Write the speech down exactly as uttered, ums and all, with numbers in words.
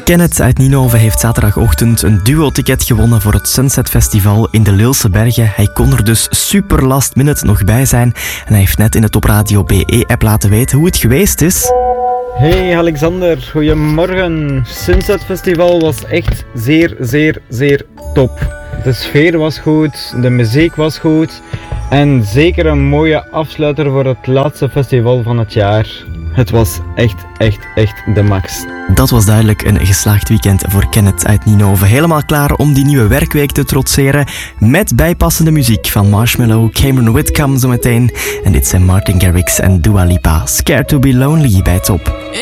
Kenneth uit Ninove heeft zaterdagochtend een duo-ticket gewonnen voor het Sunset Festival in de Leelse Bergen. Hij kon er dus super last minute nog bij zijn. En hij heeft net in de Top Radio B E-app laten weten hoe het geweest is. Hey Alexander, goedemorgen. Sunset Festival was echt zeer, zeer, zeer top. De sfeer was goed, de muziek was goed en zeker een mooie afsluiter voor het laatste festival van het jaar. Het was echt, echt, echt de max. Dat was duidelijk een geslaagd weekend voor Kenneth uit Ninove. Helemaal klaar om die nieuwe werkweek te trotseren met bijpassende muziek van Marshmello, Cameron Whitcomb zometeen. En dit zijn Martin Garrix en Dua Lipa. Scared to be lonely bij Top.